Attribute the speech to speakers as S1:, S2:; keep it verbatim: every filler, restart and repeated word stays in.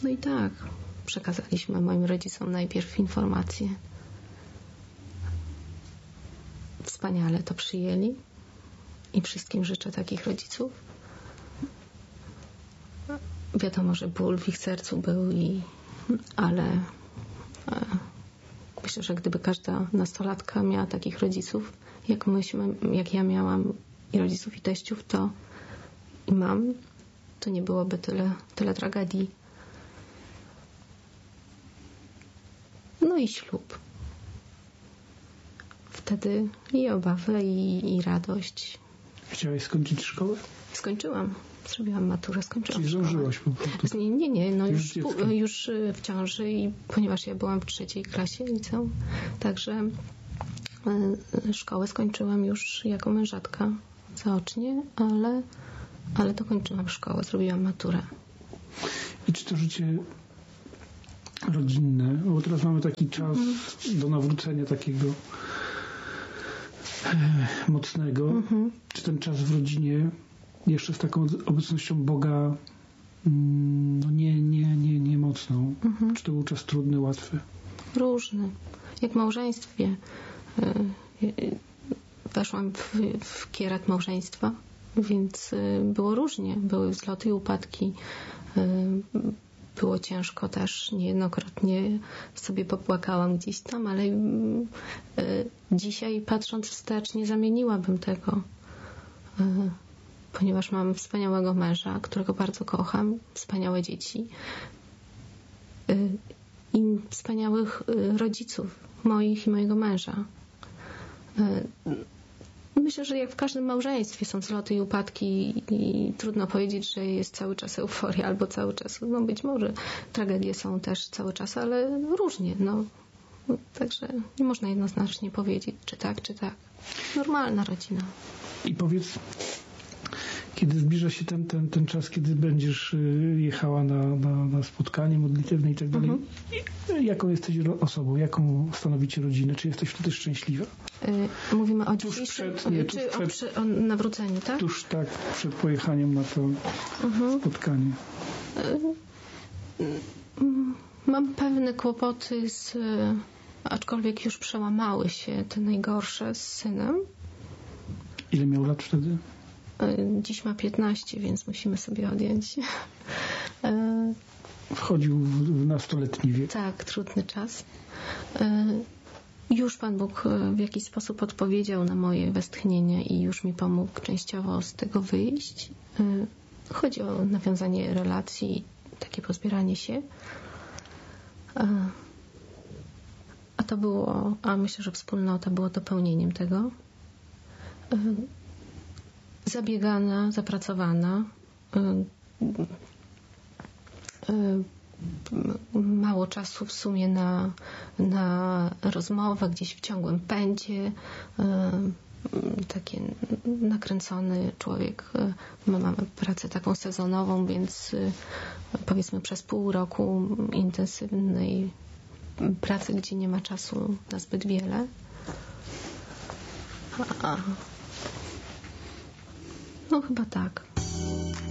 S1: No i tak, przekazaliśmy moim rodzicom najpierw informacje. Wspaniale to przyjęli i wszystkim życzę takich rodziców. Wiadomo, że ból w ich sercu był, i, ale e, myślę, że gdyby każda nastolatka miała takich rodziców, jak myśmy, jak ja miałam, i rodziców, i teściów, to i mam, to nie byłoby tyle, tyle tragedii. No i ślub. Wtedy i obawy, i, i radość.
S2: Chciałaś skończyć szkołę?
S1: Skończyłam. Zrobiłam maturę, skończyłam.
S2: Czyli zdążyłaś po prostu?
S1: Nie, nie, nie. No już,
S2: już,
S1: już w ciąży, i ponieważ ja byłam w trzeciej klasie liceum, także y, szkołę skończyłam już jako mężatka zaocznie, ale, ale dokończyłam szkołę, zrobiłam maturę.
S2: I czy to życie rodzinne, bo teraz mamy taki czas mm. do nawrócenia takiego e, mocnego, mm-hmm. czy ten czas w rodzinie jeszcze z taką obecnością Boga mm, no nie, nie, nie, nie mocną. Mm-hmm. Czy to był czas trudny, łatwy?
S1: Różny. Jak w małżeństwie. Weszłam w, w kierat małżeństwa, więc było różnie. Były wzloty i upadki. Było ciężko też. Niejednokrotnie sobie popłakałam gdzieś tam, ale dzisiaj, patrząc wstecz, nie zamieniłabym tego. Ponieważ mam wspaniałego męża, którego bardzo kocham, wspaniałe dzieci i wspaniałych rodziców, moich i mojego męża. Myślę, że jak w każdym małżeństwie są wzloty i upadki, i trudno powiedzieć, że jest cały czas euforia albo cały czas, no być może tragedie są też cały czas, ale różnie, no. Także nie można jednoznacznie powiedzieć, czy tak, czy tak. Normalna rodzina.
S2: I powiedz, kiedy zbliża się ten, ten, ten czas, kiedy będziesz jechała na, na, na spotkanie modlitewne i tak dalej, mhm. jaką jesteś osobą? Jaką stanowicie rodzinę? Czy jesteś wtedy szczęśliwa?
S1: Yy, mówimy o
S2: tuż
S1: dzisiejszym,
S2: przed, nie, tuż
S1: czy
S2: przed,
S1: o, przy, o nawróceniu, tak?
S2: Tuż tak, przed pojechaniem na to mhm. spotkanie.
S1: Yy, yy, mam pewne kłopoty z, aczkolwiek już przełamały się te najgorsze, z synem.
S2: Ile miał lat wtedy?
S1: Dziś ma piętnaście, więc musimy sobie odjąć.
S2: Wchodził w nastoletni wiek.
S1: Tak, trudny czas. Już Pan Bóg w jakiś sposób odpowiedział na moje westchnienia i już mi pomógł częściowo z tego wyjść. Chodzi o nawiązanie relacji, takie pozbieranie się. A to było, a myślę, że wspólnota była dopełnieniem tego. Zabiegana, zapracowana, mało czasu w sumie na, na rozmowę, gdzieś w ciągłym pędzie, taki nakręcony człowiek. My mamy pracę taką sezonową, więc powiedzmy przez pół roku intensywnej pracy, gdzie nie ma czasu na zbyt wiele. A, no chyba tak.